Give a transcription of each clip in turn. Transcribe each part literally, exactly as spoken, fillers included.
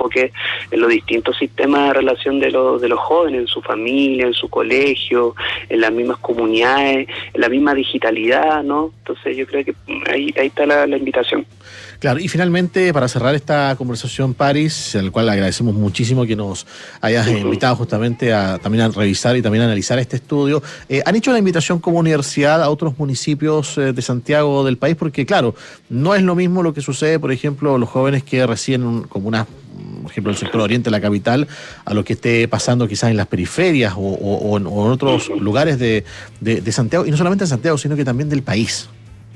enfoque en los distintos sistemas de relación de los de los jóvenes, en su familia, en su colegio, en las mismas comunidades, en la misma digitalidad, ¿no? Entonces yo creo que ahí, ahí está la, la invitación. Claro, y finalmente, para cerrar esta conversación, Paris, al cual agradecemos muchísimo que nos hayas uh-huh. invitado justamente a también a revisar y también a analizar este estudio, eh, ¿han hecho la invitación como universidad a otros municipios eh, de Santiago del país? Porque, claro, no es lo mismo lo que sucede, por ejemplo, los jóvenes que residen como una, por ejemplo, en el sector oriente de la capital, a lo que esté pasando quizás en las periferias o, o, o, en, o en otros uh-huh. lugares de, de, de Santiago, y no solamente en Santiago, sino que también del país.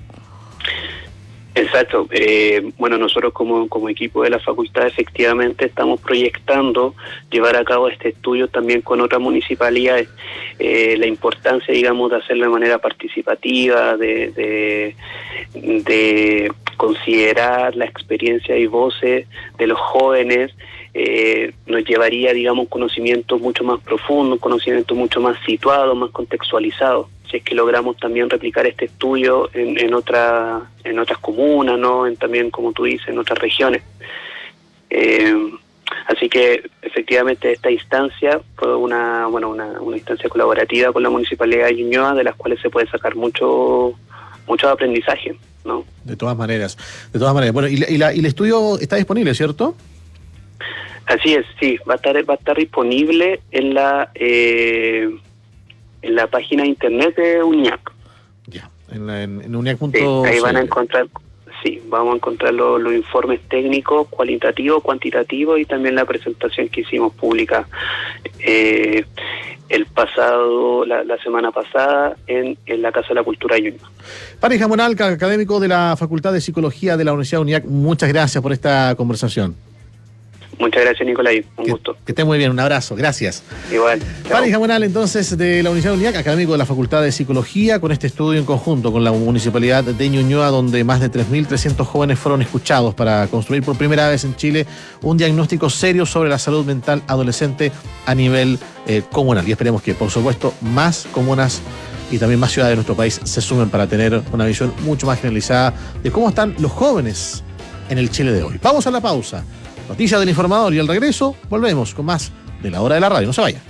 Exacto. Eh, bueno, nosotros como, como equipo de la facultad efectivamente estamos proyectando llevar a cabo este estudio también con otras municipalidades. Eh, la importancia, digamos, de hacerlo de manera participativa, de, de, de considerar la experiencia y voces de los jóvenes, eh, nos llevaría, digamos, un conocimiento mucho más profundo, un conocimiento mucho más situado, más contextualizado. Si es que logramos también replicar este estudio en, en, otra, en otras comunas, ¿no? En también, como tú dices, en otras regiones. Eh, así que, efectivamente, esta instancia fue una, bueno, una, una instancia colaborativa con la Municipalidad de Ñuñoa, de las cuales se puede sacar mucho, mucho aprendizaje, ¿no? De todas maneras, de todas maneras. Bueno, y, la, y, la, y el estudio está disponible, ¿cierto? Así es, sí, va a estar, va a estar disponible en la... Eh, en la página de internet de UNIAC. Ya, en, la, en, en uniac punto c l. Sí, ahí van a encontrar, sí, vamos a encontrar los, los informes técnicos, cualitativos, cuantitativos y también la presentación que hicimos pública eh, el pasado, la, la semana pasada en, en la Casa de la Cultura de Ñuñoa. Paris Gamonal, académico de la Facultad de Psicología de la Universidad UNIAC, muchas gracias por esta conversación. Muchas gracias, Nicolai. Un que, gusto. Que esté muy bien. Un abrazo. Gracias. Igual. Paris Gamonal, entonces, de la Universidad UNIAC, académico de la Facultad de Psicología, con este estudio en conjunto con la Municipalidad de Ñuñoa, donde más de tres mil trescientos jóvenes fueron escuchados para construir por primera vez en Chile un diagnóstico serio sobre la salud mental adolescente a nivel eh, comunal. Y esperemos que, por supuesto, más comunas y también más ciudades de nuestro país se sumen para tener una visión mucho más generalizada de cómo están los jóvenes en el Chile de hoy. Vamos a la pausa. Noticias del Informador y al regreso volvemos con más de La Hora de la Radio. No se vaya.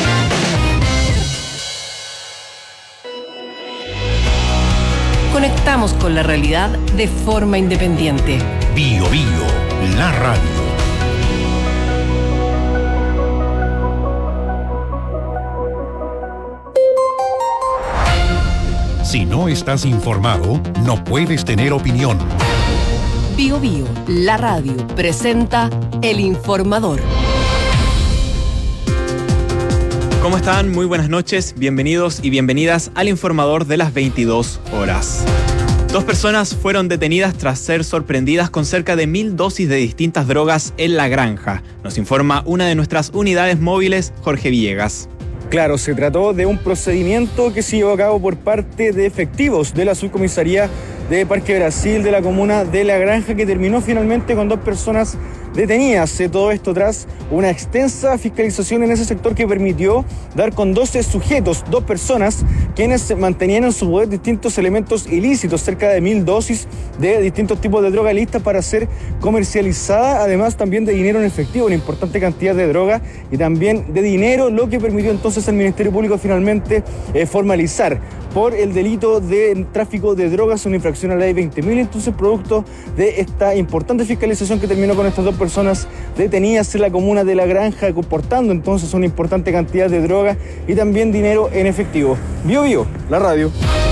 Conectamos con la realidad de forma independiente. Bio Bio, la radio. Si no estás informado, no puedes tener opinión. Bio Bio, la radio, presenta El Informador. ¿Cómo están? Muy buenas noches, bienvenidos y bienvenidas al Informador de las veintidós horas. Dos personas fueron detenidas tras ser sorprendidas con cerca de mil dosis de distintas drogas en La Granja. Nos informa una de nuestras unidades móviles, Jorge Villegas. Claro, se trató de un procedimiento que se llevó a cabo por parte de efectivos de la subcomisaría de Parque Brasil de la comuna de La Granja, que terminó finalmente con dos personas detenidas. Todo esto tras una extensa fiscalización en ese sector que permitió dar con doce sujetos, dos personas, quienes mantenían en su poder distintos elementos ilícitos, cerca de mil dosis de distintos tipos de droga listas para ser comercializada, además también de dinero en efectivo, una importante cantidad de droga y también de dinero, lo que permitió entonces al Ministerio Público finalmente eh, formalizar por el delito de tráfico de drogas, una infracción a la ley veinte mil, entonces producto de esta importante fiscalización que terminó con estas dos personas detenidas en la comuna de La Granja, comportando entonces una importante cantidad de droga y también dinero en efectivo. Bio Bio, la radio.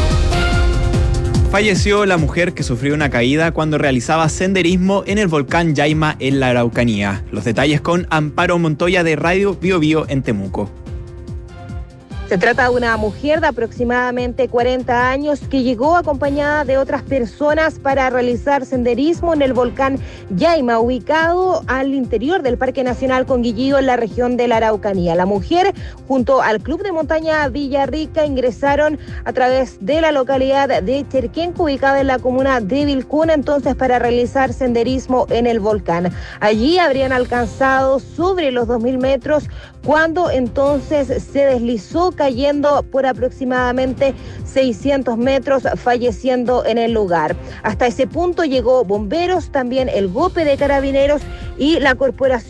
Falleció la mujer que sufrió una caída cuando realizaba senderismo en el volcán Yaima en la Araucanía. Los detalles con Amparo Montoya de Radio Bio Bio en Temuco. Se trata de una mujer de aproximadamente cuarenta años que llegó acompañada de otras personas para realizar senderismo en el volcán Yaima, ubicado al interior del Parque Nacional Conguillío en la región de la Araucanía. La mujer, junto al Club de Montaña Villarrica, ingresaron a través de la localidad de Cherquenco, ubicada en la comuna de Vilcuna, entonces para realizar senderismo en el volcán. Allí habrían alcanzado sobre los dos mil metros cuando entonces se deslizó, cayendo por aproximadamente seiscientos metros, falleciendo en el lugar. Hasta ese punto llegó bomberos, también el GOPE de Carabineros y la Corporación